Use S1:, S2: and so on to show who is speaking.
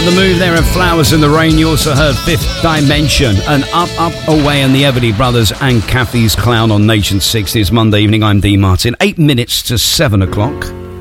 S1: The Move there and Flowers in the Rain. You also heard Fifth Dimension and Up, Up, Away and the Everly Brothers and Kathy's Clown on Nation 60s Monday evening. I'm Dean Martin. 8 minutes to 7 o'clock.